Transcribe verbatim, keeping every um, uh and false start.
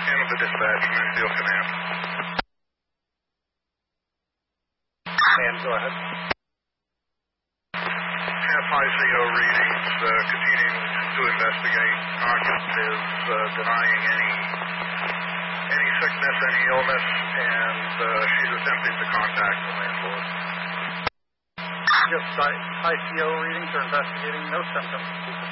Canada Dispatch, Mansfield Command. And go ahead. Have high C O readings, uh, continuing to investigate. Occupant is uh, denying any any sickness, any illness, and uh, she's attempting to contact the landlord. Yes, high C O readings are investigating, no symptoms.